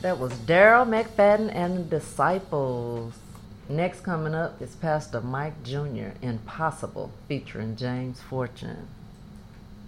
That was Daryl McFadden and the Disciples. Next coming up is Pastor Mike Jr. Impossible, featuring James Fortune.